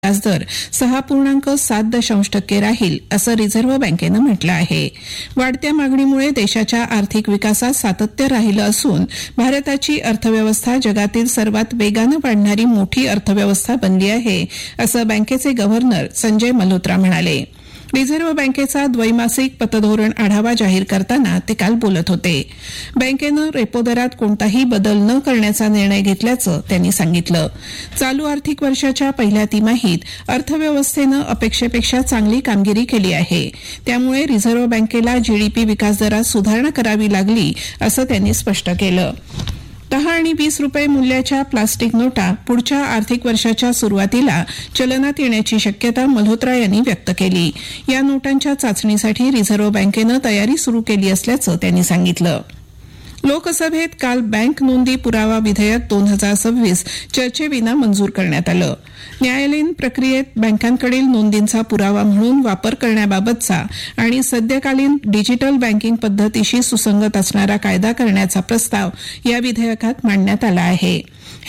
व्याजदर 6.7% राहील असं रिझर्व्ह बँकेनं म्हटलं आहे. वाढत्या मागणीमुळे देशाच्या आर्थिक विकासात सातत्य राहिलं असून भारताची अर्थव्यवस्था जगातील सर्वात वेगानं वाढणारी मोठी अर्थव्यवस्था बनली आहे असं बँकेचे गव्हर्नर संजय मल्होत्रा म्हणाले. रिझर्व्ह बँकेचा द्वैमासिक पतधोरण आढावा जाहीर करताना ते काल बोलत होते. बँकेनं रेपो दरात कोणताही बदल न करण्याचा निर्णय घेतल्याचं त्यांनी सांगितलं. चालू आर्थिक वर्षाच्या पहिल्या तिमाहीत अर्थव्यवस्थेनं अपेक्षेपेक्षा चांगली कामगिरी केली आहे. त्यामुळे रिझर्व्ह बँकेला जीडीपी विकास दरात सुधारणा करावी लागली असं त्यांनी स्पष्ट केलं. 10 आणि 20 रुपये मूल्याच्या प्लास्टिक नोटा पुढच्या आर्थिक वर्षाच्या सुरुवातीला चलनात येण्याची शक्यता मल्होत्रा यांनी व्यक्त केली. या नोटांच्या चाचणीसाठी रिझर्व्ह बँकेनं तयारी सुरू केली असल्याचं त्यांनी सांगितलं. लोकसभेत काल बँक नोंदी पुरावा विधेयक 2026 चर्चेविना मंजूर करण्यात आलं. न्यायालयीन प्रक्रियेत बँकांकडील नोंदींचा पुरावा म्हणून वापर करण्याबाबतचा आणि सद्यकालीन डिजिटल बँकिंग पद्धतीशी सुसंगत असणारा कायदा करण्याचा प्रस्ताव या विधेयकात मांडण्यात आला आहे.